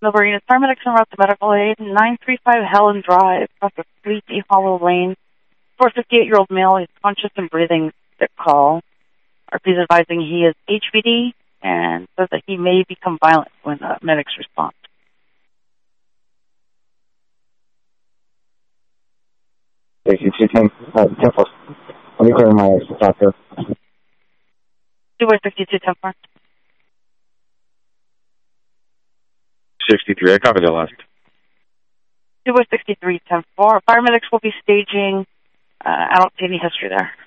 Millbury units, paramedics en route to medical aid, 935 Helen Drive, across the Sleepy Hollow Lane. 458-year-old male, he's conscious and breathing, sick call. RP is advising he is HBD and says that he may become violent when medics respond. Station 210, Temple. Let me clear my doctor. 262, 10-4. 63, I copy the last. 263, 10-4. Paramedics will be staging. I don't see any history there.